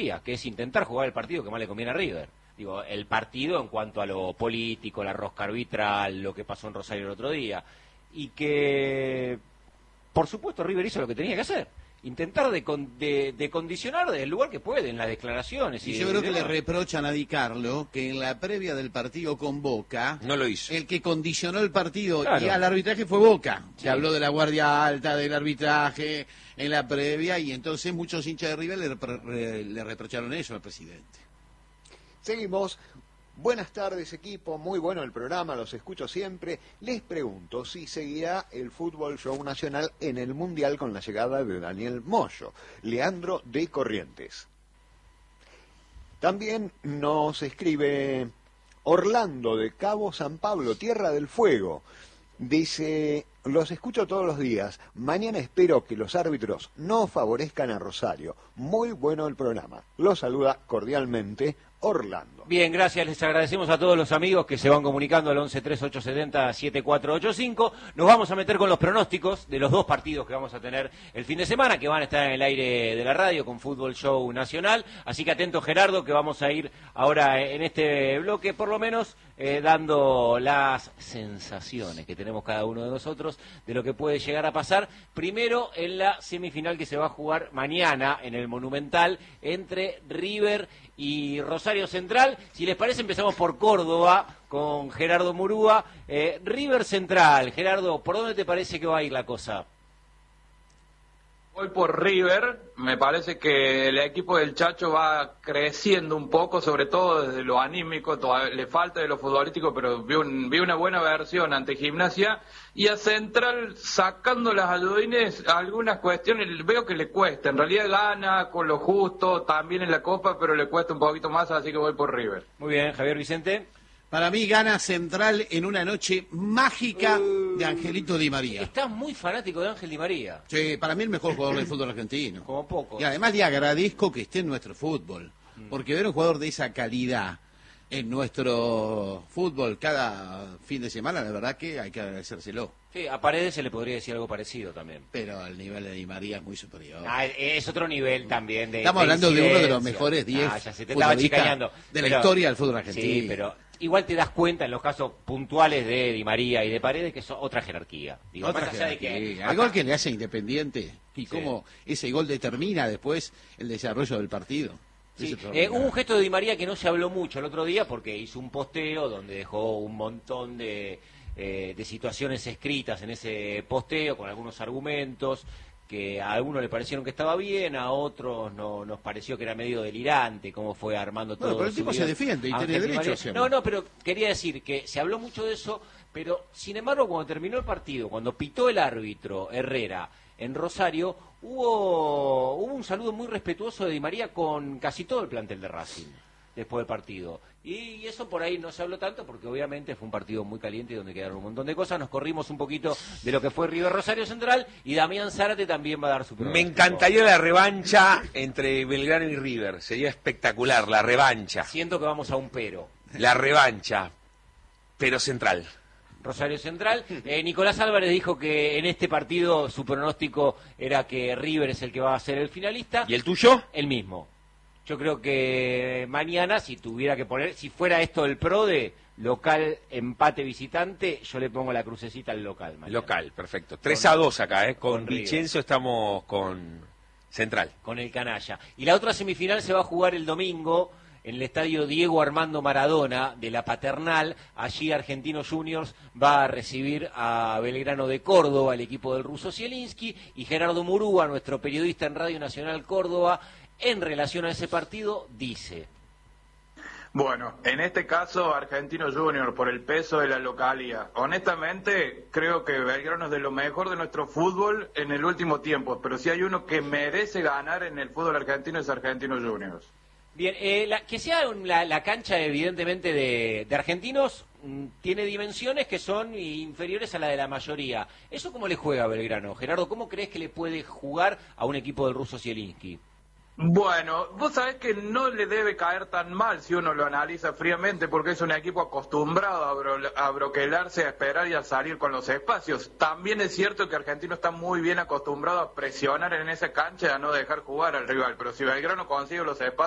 día, que es intentar jugar el partido que más le conviene a River. Digo, el partido en cuanto a lo político, la rosca arbitral, lo que pasó en Rosario el otro día. Y que, por supuesto, River hizo lo que tenía que hacer. Intentar de condicionar desde el lugar que puede, en las declaraciones. Y yo creo que le reprochan a Di Carlo que en la previa del partido con Boca, no lo hizo. El que condicionó el partido claro. y al arbitraje fue Boca. Sí. Se habló de la guardia alta, del arbitraje en la previa, y entonces muchos hinchas de River le reprocharon eso al presidente. Seguimos. Buenas tardes, equipo, muy bueno el programa, los escucho siempre. Les pregunto si seguirá el Fútbol Show Nacional en el Mundial con la llegada de Daniel Moyo. Leandro de Corrientes. También nos escribe Orlando de Cabo San Pablo, Tierra del Fuego. Dice, los escucho todos los días. Mañana espero que los árbitros no favorezcan a Rosario. Muy bueno el programa. Los saluda cordialmente Orlando. Bien, gracias, les agradecemos a todos los amigos que se van comunicando al 1138707485. Nos vamos a meter con los pronósticos de los dos partidos que vamos a tener el fin de semana, que van a estar en el aire de la radio con Fútbol Show Nacional. Así que atento, Gerardo, que vamos a ir ahora en este bloque, por lo menos, dando las sensaciones que tenemos cada uno de nosotros de lo que puede llegar a pasar. Primero, en la semifinal que se va a jugar mañana en el Monumental entre River y Rosario Central. Si les parece, empezamos por Córdoba con Gerardo Murúa. River Central, Gerardo, ¿por dónde te parece que va a ir la cosa? Voy por River. Me parece que el equipo del Chacho va creciendo un poco, sobre todo desde lo anímico. Todavía le falta de lo futbolístico, pero vi una buena versión ante Gimnasia. Y a Central, sacando las ayudines, algunas cuestiones veo que le cuesta. En realidad gana con lo justo, también en la Copa, pero le cuesta un poquito más, así que voy por River. Muy bien, Javier Vicente. Para mí gana Central en una noche mágica de Angelito Di María. Estás muy fanático de Ángel Di María. Sí, para mí el mejor jugador del fútbol argentino. Como poco. Y además le agradezco que esté en nuestro fútbol, porque ver un jugador de esa calidad en nuestro fútbol cada fin de semana, la verdad que hay que agradecérselo. Sí, a Paredes se le podría decir algo parecido también. Pero el nivel de Di María es muy superior. Es otro nivel también de Estamos hablando de uno de los incidencia. mejores 10 Ya se te estaba chicañando. de la historia del fútbol argentino. Sí, pero igual te das cuenta en los casos puntuales de Di María y de Paredes que son otra jerarquía. Digo, Otra más allá jerarquía. de que Al gol que le hace Independiente y Sí. cómo ese gol determina después el desarrollo del partido. Sí, Es hubo un gesto de Di María que no se habló mucho el otro día porque hizo un posteo donde dejó un montón de situaciones escritas en ese posteo con algunos argumentos que a algunos le parecieron que estaba bien, a otros nos pareció que era medio delirante cómo fue armando todo. Bueno, pero el tipo se defiende y tiene derecho a hacerlo. No, pero quería decir que se habló mucho de eso, pero sin embargo cuando terminó el partido, cuando pitó el árbitro Herrera en Rosario, hubo un saludo muy respetuoso de Di María con casi todo el plantel de Racing después del partido. Y eso por ahí no se habló tanto porque obviamente fue un partido muy caliente donde quedaron un montón de cosas. Nos corrimos un poquito de lo que fue River Rosario Central y Damián Zárate también va a dar su pronóstico. Me encantaría la revancha entre Belgrano y River. Sería espectacular, la revancha. Siento que vamos a un pero. La revancha, pero Central. Rosario Central. Nicolás Álvarez dijo que en este partido su pronóstico era que River es el que va a ser el finalista. ¿Y el tuyo? El mismo. Yo creo que mañana, si tuviera que poner, si fuera esto el PRODE, local, empate, visitante, yo le pongo la crucecita al local mañana. Local, perfecto. 3-2 acá, Con River. Vicenzo estamos con Central. Con el canalla. Y la otra semifinal se va a jugar el domingo en el estadio Diego Armando Maradona de la Paternal. Allí Argentinos Juniors va a recibir a Belgrano de Córdoba, el equipo del ruso Zielinski, y Gerardo Murúa, nuestro periodista en Radio Nacional Córdoba, en relación a ese partido, dice: Bueno, en este caso Argentino Junior, por el peso de la localía. Honestamente, creo que Belgrano es de lo mejor de nuestro fútbol en el último tiempo, pero si hay uno que merece ganar en el fútbol argentino es Argentino Juniors. Bien, que sea la cancha evidentemente de Argentinos tiene dimensiones que son inferiores a la de la mayoría. ¿Eso cómo le juega a Belgrano? Gerardo, ¿cómo crees que le puede jugar a un equipo del ruso Zielinski? Bueno, vos sabés que no le debe caer tan mal si uno lo analiza fríamente, porque es un equipo acostumbrado a broquelarse, a esperar y a salir con los espacios. También es cierto que Argentino está muy bien acostumbrado a presionar en esa cancha y a no dejar jugar al rival, pero si Belgrano consigue los espacios,